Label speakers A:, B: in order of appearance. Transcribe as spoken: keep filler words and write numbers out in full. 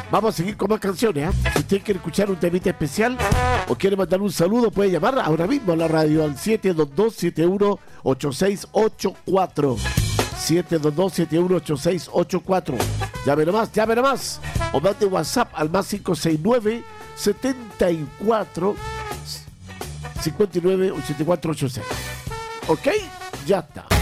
A: Vamos a seguir con más canciones, ¿eh? Si usted quiere escuchar un temita especial o quiere mandar un saludo, puede llamar ahora mismo a la radio al siete dos dos, siete uno ocho seis ocho cuatro. siete dos dos, siete uno ocho seis ocho cuatro. Llame nomás, llame nomás. O mande WhatsApp al más cinco seis nueve, setenta y cuatro, cincuenta y nueve, ochenta y cuatro ochenta y seis. ¿Ok? Ya está.